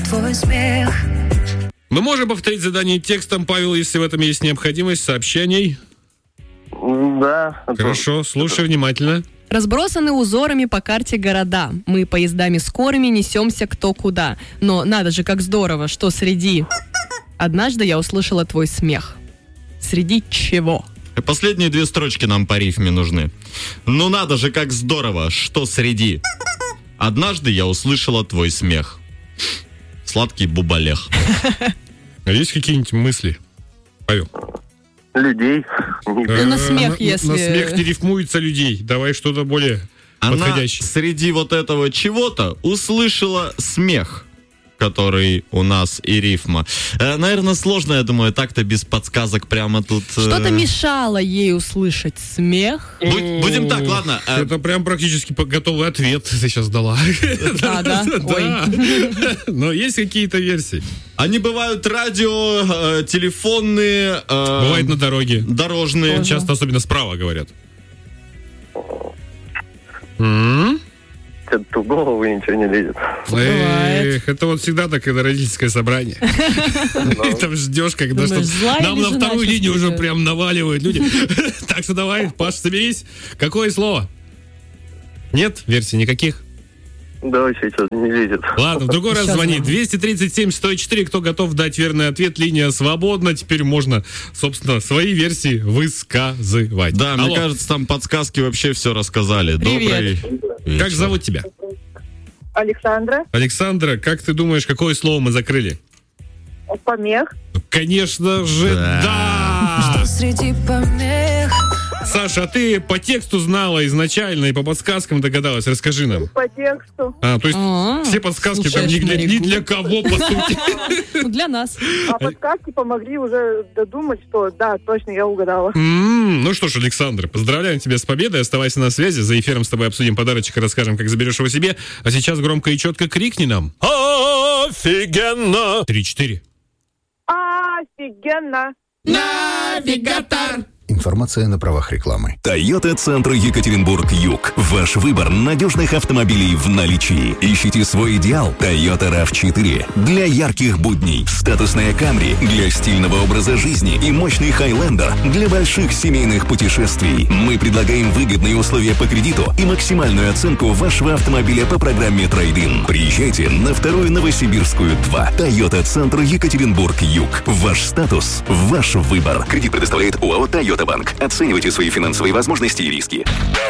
твой смех. Мы можем повторить задание текстом, Павел, если в этом есть необходимость, сообщений? Да. Хорошо, слушай внимательно. Разбросаны узорами по карте города. Мы поездами скорыми несемся кто куда. Но надо же, как здорово, что среди... Однажды я услышала твой смех. Среди чего? Последние 2 строчки нам по рифме нужны. Ну надо же, как здорово, что среди... Однажды я услышала твой смех. Сладкий бубалех. А есть какие-нибудь мысли, Павел? Людей. На смех, если... На смех не рифмуется людей. Давай что-то более подходящее. Она среди вот этого чего-то услышала смех, который у нас и рифма. Наверное, сложно, я думаю, так-то без подсказок прямо тут... Что-то мешало ей услышать смех. Будем так, ладно. Это прям практически готовый ответ ты сейчас дала. Да. Ой. Но есть какие-то версии. Они бывают радио, телефонные... Бывает на дороге. Дорожные. Часто особенно справа говорят. Что-то в голову ничего не лезет. Эх, это вот всегда так, когда родительское собрание. И там ждешь, когда что нам на вторую линию уже прям наваливают люди. Так что давай, Паш, соберись. Какое слово? Нет версий никаких? Да, вообще что-то не лезет. Ладно, в другой раз звони. 237-104. Кто готов дать верный ответ? Линия свободна. Теперь можно, собственно, свои версии высказывать. Да, мне кажется, там подсказки вообще все рассказали. Привет. Добрый вечер. Как зовут тебя? Александра. Александра, как ты думаешь, какое слово мы закрыли? Помех. Конечно же, да! Что среди помех? Саша, а ты по тексту знала изначально и по подсказкам догадалась? Расскажи нам. По тексту. То есть все подсказки там ни для кого, по сути. Для нас. А подсказки помогли уже додумать, что да, точно я угадала. Ну что ж, Александр, поздравляем тебя с победой. Оставайся на связи. За эфиром с тобой обсудим подарочек и расскажем, как заберешь его себе. А сейчас громко и четко крикни нам. Офигенно! 3-4. Офигенно. Навигатор! Информация на правах рекламы. Toyota-центр Екатеринбург-Юг. Ваш выбор надежных автомобилей в наличии. Ищите свой идеал. Toyota RAV4 для ярких будней. Статусная Camry для стильного образа жизни и мощный Highlander для больших семейных путешествий. Мы предлагаем выгодные условия по кредиту и максимальную оценку вашего автомобиля по программе Trade-in. Приезжайте на 2-ю Новосибирскую 2. Toyota-центр Екатеринбург-Юг. Ваш статус, ваш выбор. Кредит предоставляет ОАО «Тойота Банк». Оценивайте свои финансовые возможности и риски.